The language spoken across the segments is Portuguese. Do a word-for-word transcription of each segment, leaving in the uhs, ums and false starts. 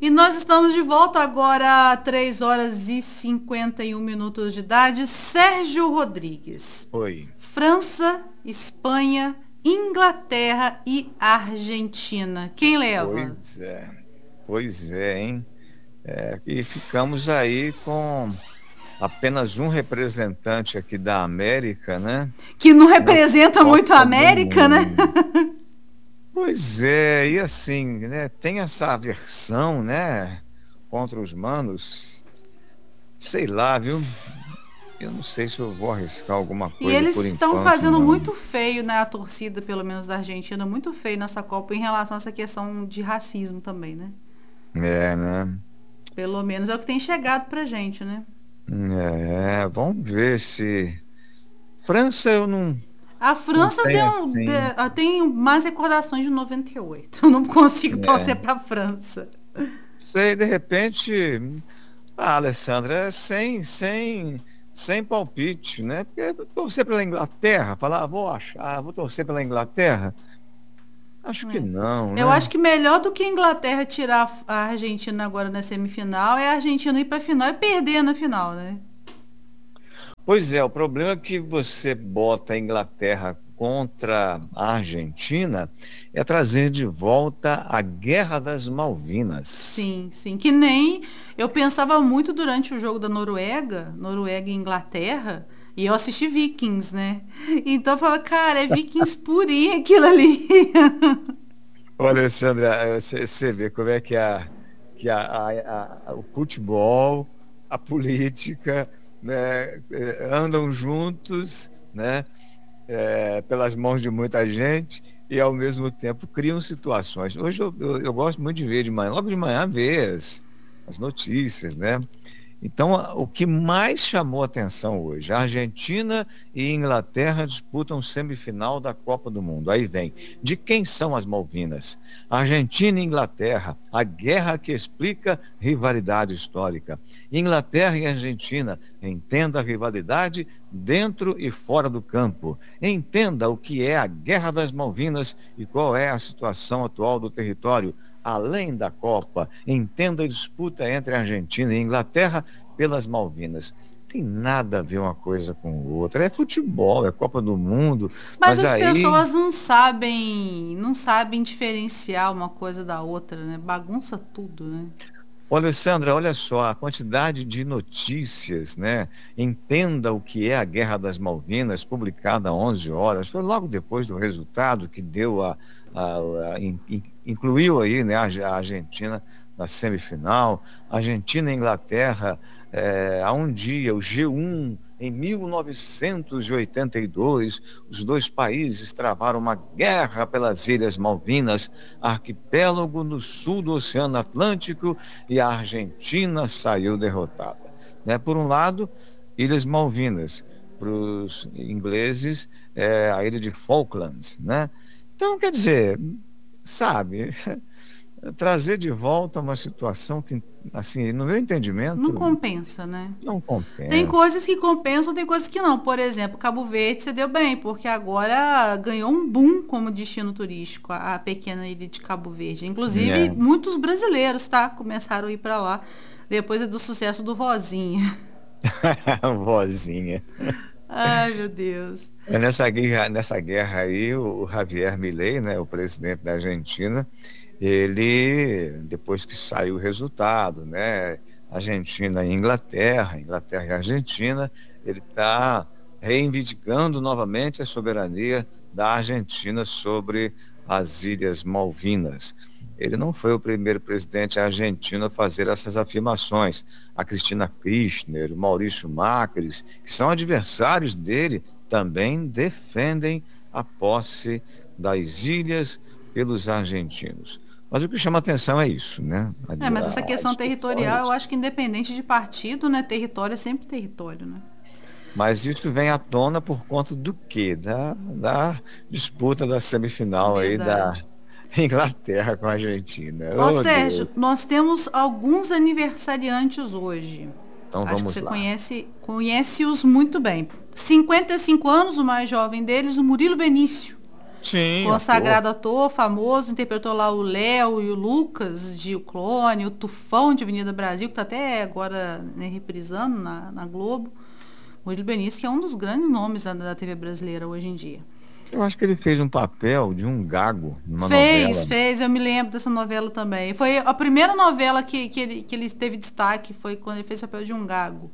E nós estamos de volta agora, três horas e cinquenta e um minutos de idade. Sérgio Rodrigues. Oi. França, Espanha, Inglaterra e Argentina. Quem leva? Pois é, pois é, hein? É, e ficamos aí com apenas um representante aqui da América, né? Que não Na representa muito a Copa do América, né? Mundo. Pois é, e assim, né? Tem essa aversão, né? Contra os manos. Sei lá, viu? Eu não sei se eu vou arriscar alguma E coisa eles por estão enquanto, fazendo não. muito feio, né? A torcida, pelo menos da Argentina, muito feio nessa Copa em relação a essa questão de racismo também, né? É, né? Pelo menos é o que tem chegado pra gente, né? É, vamos ver se. França eu não, A não França tenho deu, assim. de- tem mais recordações de noventa e oito. Eu não consigo torcer É. pra França. Sei, de repente, ah, Alessandra, sem, sem, sem palpite, né? Porque torcer pela Inglaterra, falar, ah, vou achar, vou torcer pela Inglaterra, acho que É. não, Eu acho né? que melhor do que a Inglaterra tirar a Argentina agora na semifinal é a Argentina ir pra final e perder na final, né? Pois é, o problema é que você bota a Inglaterra contra a Argentina é trazer de volta a Guerra das Malvinas. Sim, sim. Que nem eu pensava muito durante o jogo da Noruega, Noruega e Inglaterra, e eu assisti Vikings, né? Então eu falava, cara, é Vikings purinho aquilo ali. Ô, Alessandra, você você vê como é que, a, que a, a- a- o futebol, a política, né, eh, andam juntos, né, eh, pelas mãos de muita gente e, ao mesmo tempo, criam situações. Hoje eu, eu, eu gosto muito de ver de manhã, logo de manhã, ver as, as notícias, né? Então, a- o que mais chamou atenção hoje, a Argentina e Inglaterra disputam semifinal da Copa do Mundo. Aí vem, de quem são as Malvinas? Argentina e Inglaterra, a guerra que explica rivalidade histórica. Inglaterra e Argentina, entenda a rivalidade dentro e fora do campo. Entenda o que é a Guerra das Malvinas e qual é a situação atual do território. Além da Copa, entenda a disputa entre Argentina e Inglaterra pelas Malvinas. Tem nada a ver uma coisa com outra. É futebol, é Copa do Mundo, Mas mas as aí, pessoas não sabem, não sabem diferenciar uma coisa da outra, né? Bagunça tudo, né? ô, Alessandra, olha só a quantidade de notícias, né? Entenda o que é a Guerra das Malvinas, publicada há onze horas, foi logo depois do resultado que deu a, a- a- in- in- incluiu aí, né, a, a Argentina na semifinal, Argentina e Inglaterra, eh, há um dia, o G um, em mil novecentos e oitenta e dois, os dois países travaram uma guerra pelas Ilhas Malvinas, arquipélago no sul do Oceano Atlântico, e a Argentina saiu derrotada. Né? Por um lado, Ilhas Malvinas, para os ingleses, é a ilha de Falklands. Né? Então, quer dizer, sabe, trazer de volta uma situação que, assim, no meu Não entendimento, compensa, né? não Tem compensa. coisas que compensam, tem coisas que não. Por exemplo, Cabo Verde você deu bem, porque agora ganhou um boom como destino turístico, a a pequena ilha de Cabo Verde. Inclusive, É, muitos brasileiros, tá? Começaram a ir pra lá depois do sucesso do Rosinha. vozinha. Ai, meu Deus. É nessa guerra, nessa guerra aí, o Javier Milei, né, o presidente da Argentina, ele, depois que saiu o resultado, né, Argentina e Inglaterra, Inglaterra e Argentina, ele está reivindicando novamente a soberania da Argentina sobre as Ilhas Malvinas. Ele não foi o primeiro presidente argentino a fazer essas afirmações. A Cristina Kirchner, o Maurício Macri, que são adversários dele, também defendem a posse das ilhas pelos argentinos. Mas o que chama atenção é isso, né? A, É, mas essa a, a questão discussão é territorial, eu isso. acho que independente de partido, né? Território é sempre território, né? Mas isso vem à tona por conta do quê? Da, da disputa da semifinal aí da Verdade. Inglaterra com a Argentina. Ó, Oh, Sérgio, Deus. nós temos alguns aniversariantes hoje. Então Acho que vamos você lá. conhece, conhece-os muito bem. cinquenta e cinco anos, o mais jovem deles, o Murilo Benício. Sim, ator. Consagrado ator, famoso, interpretou lá o Léo e o Lucas de O Clone, o Tufão de Avenida Brasil, que está até agora, né, reprisando na, na Globo. Murilo Benício, que é um dos grandes nomes da, da T V brasileira hoje em dia. Eu acho que ele fez um papel de um gago numa Fez, novela. fez, eu me lembro dessa novela também. Foi a primeira novela que, que, ele, que ele teve destaque, foi quando ele fez o papel de um gago.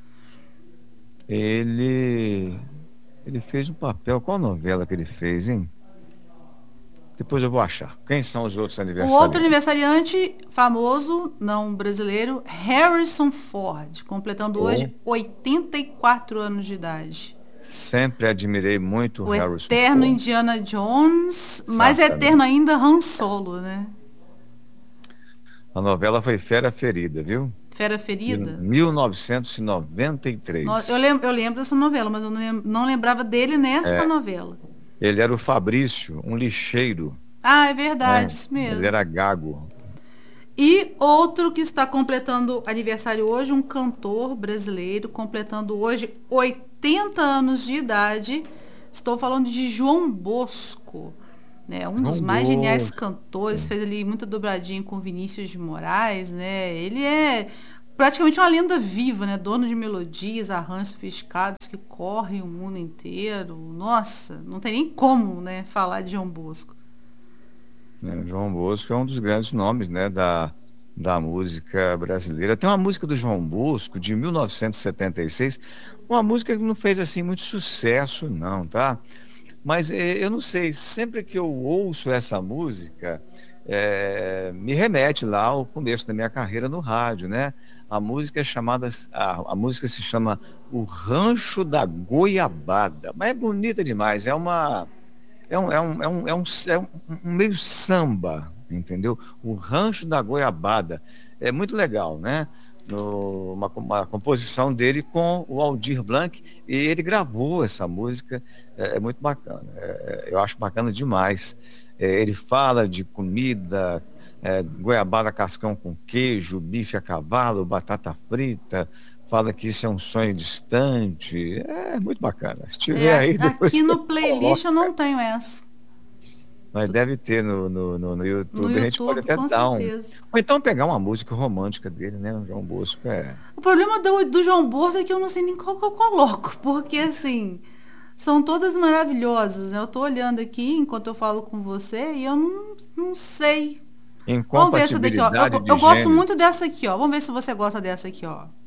Ele, ele fez um papel. Qual novela que ele fez, hein? Depois eu vou achar. Quem são os outros O outro aniversariantes? aniversariante famoso, não brasileiro, Harrison Ford, completando Oh, hoje oitenta e quatro anos de idade. sempre admirei muito o O Harrison eterno Ford. Indiana Jones, mais eterno Exatamente. ainda Han Solo, né? A novela foi Fera Ferida, viu? Fera Em Ferida. mil novecentos e noventa e No- Eu três. lembro, eu lembro dessa novela, mas eu não lem- não lembrava dele nesta novela. Ele era o Fabrício, um lixeiro, Ah, é verdade, né? isso Ele mesmo. era gago. E outro que está completando aniversário hoje, um cantor brasileiro, completando hoje oitenta anos de idade. Estou falando de João Bosco, né? Um dos João mais geniais Bosco. cantores, fez ali muita dobradinha com Vinícius de Moraes, né? Ele é praticamente uma lenda viva, né? Dono de melodias, arranjos sofisticados que correm o mundo inteiro. Nossa, não tem nem como, né, falar de João Bosco. Né? João Bosco é um dos grandes nomes, né, da, da música brasileira. Tem uma música do João Bosco, de mil novecentos e setenta e seis, uma música que não fez assim muito sucesso, não, tá? Mas eh, eu não sei, sempre que eu ouço essa música, eh, me remete lá ao começo da minha carreira no rádio, né? A música é chamada, a, a música se chama O Rancho da Goiabada, mas é bonita demais, é uma é um, é um, é um, é um, é um, um meio samba, entendeu? O Rancho da Goiabada. É muito legal, né? No- uma, uma composição dele com o Aldir Blanc, e ele gravou essa música, é, é muito bacana. É, é, eu acho bacana demais. É, ele fala de comida, é, goiabada cascão com queijo, bife a cavalo, batata frita, fala que isso é um sonho distante. É muito bacana. Se É, tiver a- aí, depois aqui você no playlist coloca. eu não tenho essa. Mas deve ter no, no, no, no No YouTube. A gente pode YouTube, até com dar um. certeza. Ou então pegar uma música romântica dele, né? O João Bosco é. O problema do, do João Bosco é que eu não sei nem qual que eu coloco, porque assim, são todas maravilhosas, né? Eu tô olhando aqui enquanto eu falo com você e eu não, não sei. Vamos ver essa daqui, ó. Eu, Incompatibilidade eu de gosto gênero. muito dessa aqui, ó. Vamos ver se você gosta dessa aqui, ó.